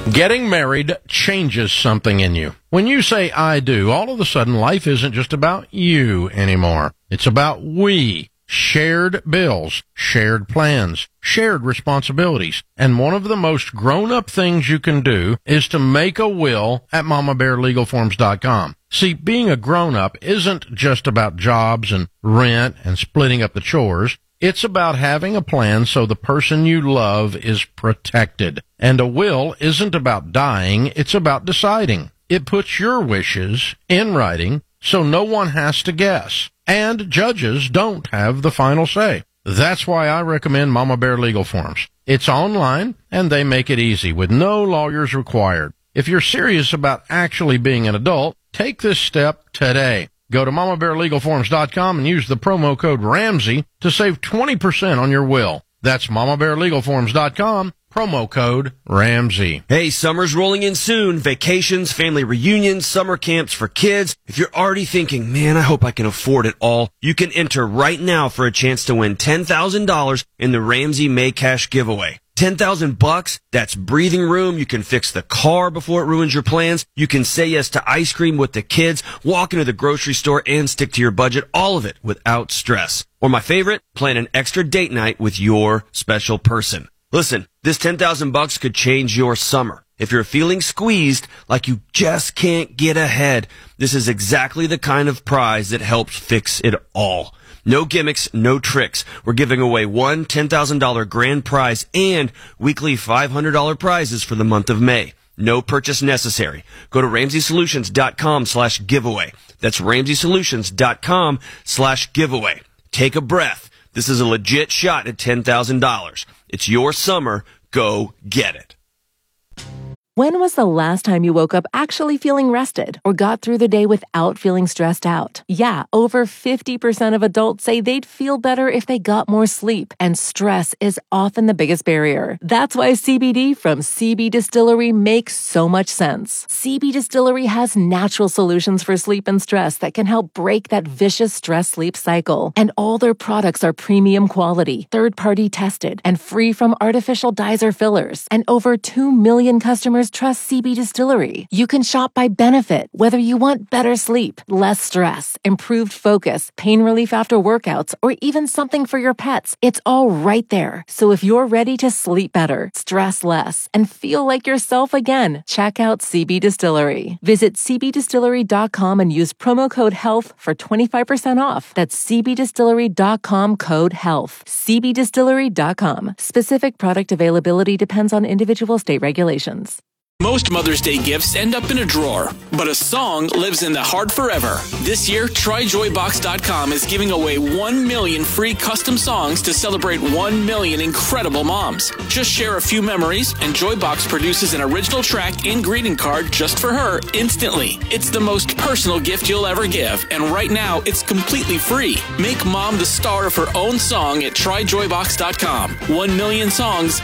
Getting married changes something in you. When you say I do, all of a sudden life isn't just about you anymore. It's about we. Shared bills, shared plans, shared responsibilities. And one of the most grown-up things you can do is to make a will at MamaBearLegalForms.com. See, being a grown-up isn't just about jobs and rent and splitting up the chores. It's about having a plan so the person you love is protected. And a will isn't about dying, it's about deciding. It puts your wishes in writing so no one has to guess. And judges don't have the final say. That's why I recommend Mama Bear Legal Forms. It's online, and they make it easy with no lawyers required. If you're serious about actually being an adult, take this step today. Go to MamaBearLegalForms.com and use the promo code Ramsey to save 20% on your will. That's MamaBearLegalForms.com, promo code Ramsey. Hey, summer's rolling in soon. Vacations, family reunions, summer camps for kids. If you're already thinking, man, I hope I can afford it all, you can enter right now for a chance to win $10,000 in the Ramsey May Cash giveaway. $10,000, that's breathing room. You can fix the car before it ruins your plans. You can say yes to ice cream with the kids, walk into the grocery store and stick to your budget. All of it without stress. Or my favorite, plan an extra date night with your special person. Listen, this $10,000 could change your summer. If you're feeling squeezed, like you just can't get ahead, this is exactly the kind of prize that helps fix it all. No gimmicks, no tricks. We're giving away one $10,000 grand prize and weekly $500 prizes for the month of May. No purchase necessary. Go to RamseySolutions.com/giveaway. That's RamseySolutions.com/giveaway. Take a breath. This is a legit shot at $10,000. It's your summer. Go get it. When was the last time you woke up actually feeling rested or got through the day without feeling stressed out? Yeah, over 50% of adults say they'd feel better if they got more sleep, and stress is often the biggest barrier. That's why CBD from CB Distillery makes so much sense. CB Distillery has natural solutions for sleep and stress that can help break that vicious stress-sleep cycle. And all their products are premium quality, third-party tested, and free from artificial dyes or fillers. And over 2 million customers trust CB Distillery. You can shop by benefit, whether you want better sleep, less stress, improved focus, pain relief after workouts, or even something for your pets. It's all right there. So if you're ready to sleep better, stress less, and feel like yourself again, check out CB Distillery. Visit cbdistillery.com and use promo code HEALTH for 25% off. That's cbdistillery.com code HEALTH. cbdistillery.com. Specific product availability depends on individual state regulations. Most Mother's Day gifts end up in a drawer, but a song lives in the heart forever. This year, TryJoyBox.com is giving away 1 million free custom songs to celebrate 1 million incredible moms. Just share a few memories, and Joybox produces an original track and greeting card just for her instantly. It's the most personal gift you'll ever give, and right now, it's completely free. Make mom the star of her own song at TryJoyBox.com. 1 million songs,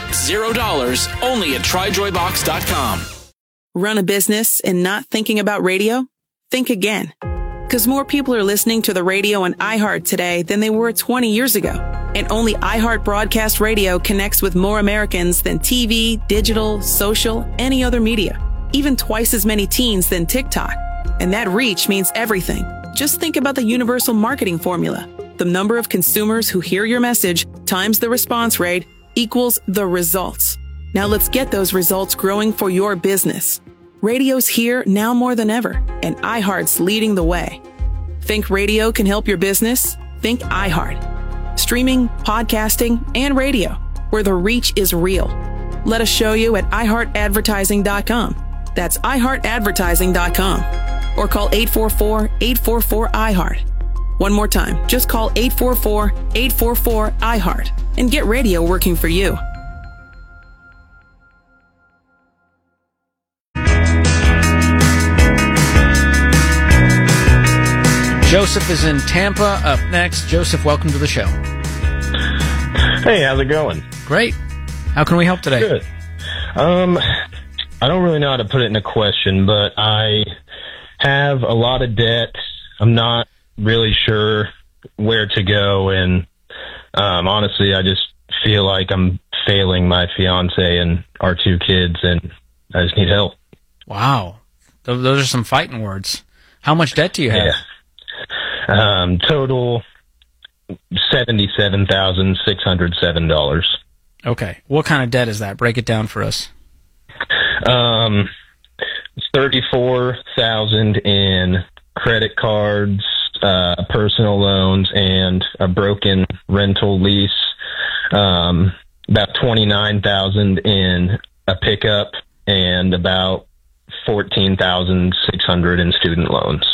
$0, only at TryJoyBox.com. Run a business and not thinking about radio? Think again. Because more people are listening to the radio on iHeart today than they were 20 years ago. And only iHeart Broadcast Radio connects with more Americans than TV, digital, social, any other media. Even twice as many teens than TikTok. And that reach means everything. Just think about the universal marketing formula. The number of consumers who hear your message times the response rate equals the results. Now let's get those results growing for your business. Radio's here now more than ever, and iHeart's leading the way. Think radio can help your business? Think iHeart. Streaming, podcasting, and radio, where the reach is real. Let us show you at iHeartAdvertising.com. That's iHeartAdvertising.com. Or call 844-844-iHeart. One more time, just call 844-844-iHeart and get radio working for you. Joseph is in Tampa up next. Joseph, welcome to the show. Hey, how's it going? Great. How can we help today? Good. I don't really know how to put it in a question, but I have a lot of debt. I'm not really sure where to go, and honestly, I just feel like I'm failing my fiance and our two kids, and I just need help. Wow. Those are some fighting words. How much debt do you have? Yeah. Total $77,607. Okay. What kind of debt is that? Break it down for us. $34,000 in credit cards, personal loans, and a broken rental lease. About $29,000 in a pickup, and about $14,600 in student loans.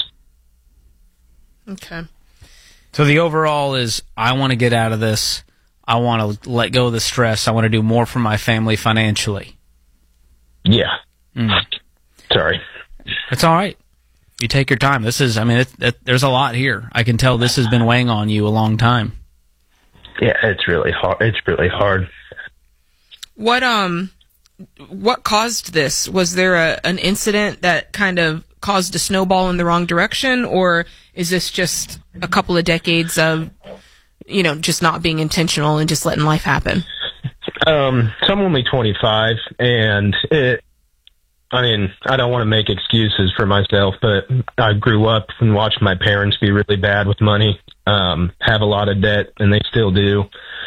Okay. So the overall is, I want to get out of this. I want to let go of the stress. I want to do more for my family financially. Yeah. Sorry. It's all right. You take your time. This is, I mean, there's a lot here. I can tell this has been weighing on you a long time. Yeah, it's really hard. It's really hard. What caused this? Was there an incident that kind of caused a snowball in the wrong direction, or is this just a couple of decades of, just not being intentional and just letting life happen? So I'm only 25, and I don't want to make excuses for myself, but I grew up and watched my parents be really bad with money, have a lot of debt, and they still do.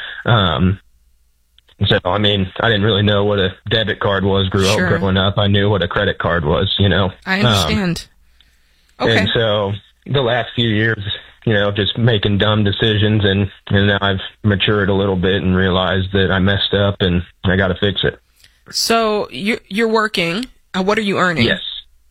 So, I didn't really know what a debit card was growing up. I knew what a credit card was, I understand. Okay. And so the last few years, just making dumb decisions, and now I've matured a little bit and realized that I messed up and I got to fix it. So you're working. What are you earning? Yes.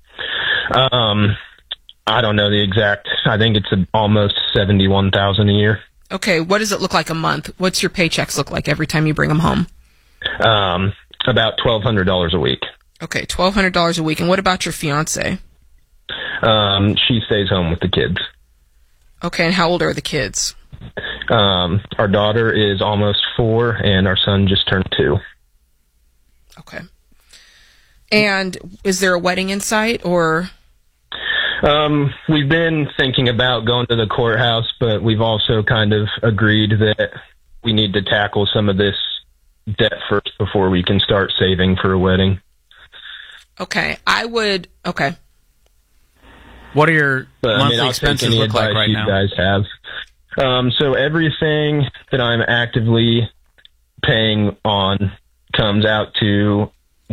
I don't know the exact. I think it's almost $71,000 a year. Okay, what does it look like a month? What's your paychecks look like every time you bring them home? About $1,200 a week. Okay, $1,200 a week. And what about your fiance? She stays home with the kids. Okay, and how old are the kids? Our daughter is almost 4, and our son just turned 2. Okay. And is there a wedding in sight, or? We've been thinking about going to the courthouse, but we've also kind of agreed that we need to tackle some of this debt first before we can start saving for a wedding. Okay. Okay. What are your monthly expenses look like right now? You guys have. So everything that I'm actively paying on comes out to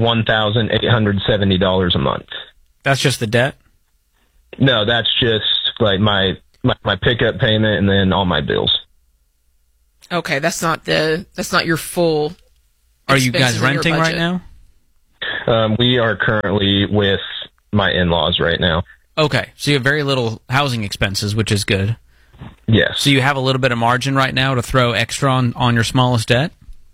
$1,870 a month. That's just the debt? No, that's just like my pickup payment and then all my bills. Okay, that's not your full. Are you guys renting right now? We are currently with my in-laws right now. Okay, so you have very little housing expenses, which is good. Yes. So you have a little bit of margin right now to throw extra on your smallest debt?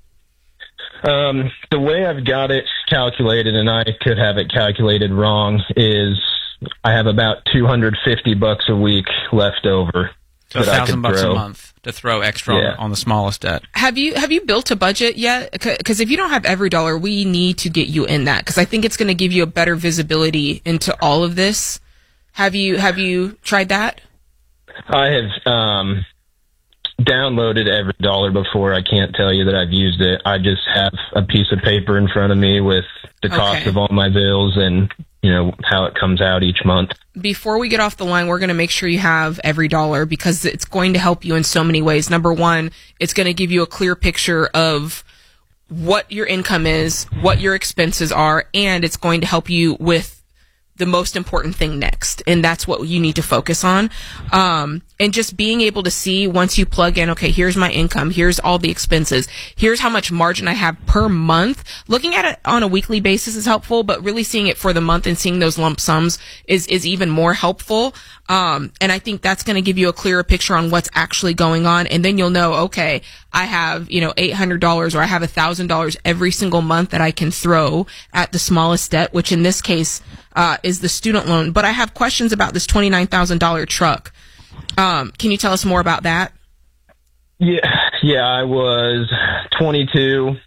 The way I've got it calculated, and I could have it calculated wrong, is I have about $250 a week left over. So $1,000 a month to throw extra on the smallest debt. Have you built a budget yet? Because if you don't have every dollar, we need to get you in that, because I think it's going to give you a better visibility into all of this. Have you tried that? I have downloaded every dollar before. I can't tell you that I've used it. I just have a piece of paper in front of me with the cost of all my bills and how it comes out each month. Before we get off the line, we're going to make sure you have every dollar, because it's going to help you in so many ways. Number one, it's going to give you a clear picture of what your income is, what your expenses are, and it's going to help you with the most important thing next. And that's what you need to focus on. And just being able to see, once you plug in, okay, here's my income, here's all the expenses, here's how much margin I have per month. Looking at it on a weekly basis is helpful, but really seeing it for the month and seeing those lump sums is even more helpful. And I think that's going to give you a clearer picture on what's actually going on. And then you'll know, okay, I have, $800 or I have $1,000 every single month that I can throw at the smallest debt, which in this case, is the student loan. But I have questions about this $29,000 truck. Can you tell us more about that? Yeah, I was 22,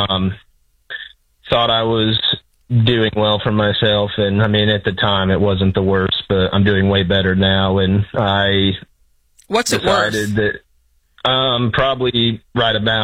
thought I was doing well for myself, and at the time it wasn't the worst, but I'm doing way better now, and I What's it worth? decided that probably right about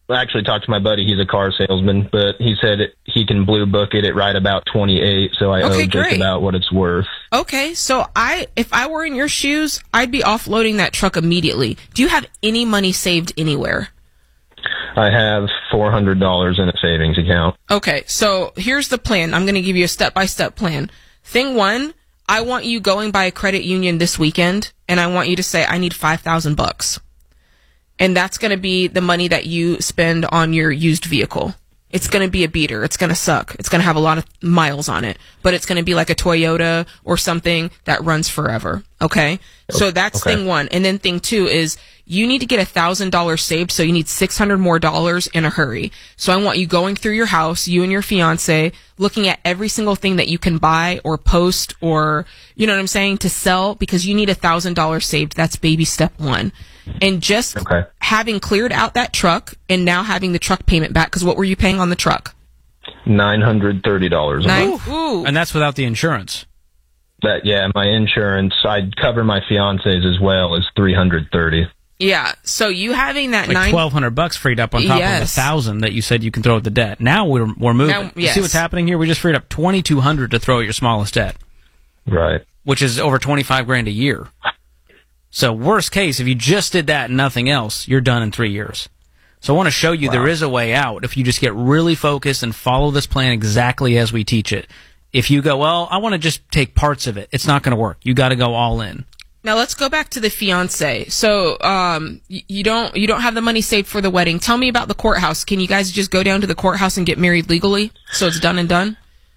actually talked to my buddy. He's a car salesman, but he said he can blue book it at right about 28, so I owe just about what it's worth. Okay, so if I were in your shoes, I'd be offloading that truck immediately. Do you have any money saved anywhere? I have $400 in a savings account. Okay, so here's the plan. I'm going to give you a step-by-step plan. Thing one, I want you going by a credit union this weekend, and I want you to say, I need $5,000. And that's going to be the money that you spend on your used vehicle. It's going to be a beater. It's going to suck. It's going to have a lot of miles on it, but it's going to be like a Toyota or something that runs forever. Okay. So that's thing one. And then thing two is you need to get $1,000 saved. So you need $600 more in a hurry. So I want you going through your house, you and your fiance, looking at every single thing that you can buy or post or, you know what I'm saying, to sell, because you need $1,000 saved. That's baby step one. And just having cleared out that truck and now having the truck payment back, because what were you paying on the truck? $930 a month. Ooh. And that's without the insurance. My insurance, I'd cover my fiance's as well, is $330. Yeah, so you having that like $1,200 freed up on top of $1,000 that you said you can throw at the debt. Now we're moving. Now, you see what's happening here? We just freed up $2,200 to throw at your smallest debt. Right. Which is over $25,000 a year. So worst case, if you just did that and nothing else, you're done in 3 years. So I want to show you there is a way out if you just get really focused and follow this plan exactly as we teach it. If you go, well, I want to just take parts of it, it's not going to work. You got to go all in. Now let's go back to the fiance. So you don't have the money saved for the wedding. Tell me about the courthouse. Can you guys just go down to the courthouse and get married legally so it's done and done?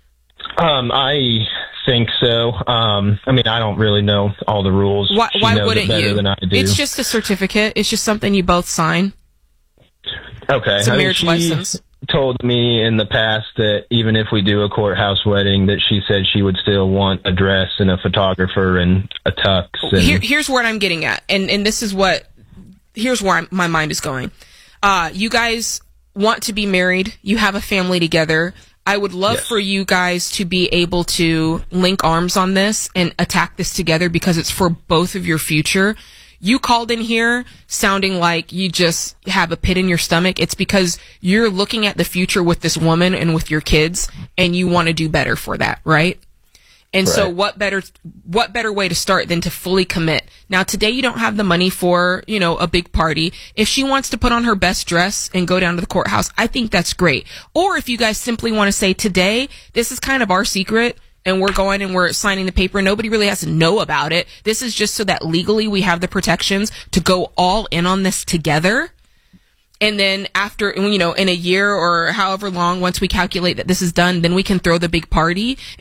I think so. I don't really know all the rules. Why wouldn't you? Than I do. It's just a certificate. It's just something you both sign. Okay. It's a marriage license. Told me in the past that even if we do a courthouse wedding, that she said she would still want a dress and a photographer and a tux. And here's what I'm getting at, and this is here's where my mind is going. You guys want to be married. You have a family together. I would love for you guys to be able to link arms on this and attack this together because it's for both of your future. You called in here sounding like you just have a pit in your stomach. It's because you're looking at the future with this woman and with your kids, and you want to do better for that, right? And so what better way to start than to fully commit? Now, today you don't have the money for, a big party. If she wants to put on her best dress and go down to the courthouse, I think that's great. Or if you guys simply want to say, today, this is kind of our secret, and we're going and we're signing the paper. Nobody really has to know about it. This is just so that legally we have the protections to go all in on this together. And then after, in a year or however long, once we calculate that this is done, then we can throw the big party.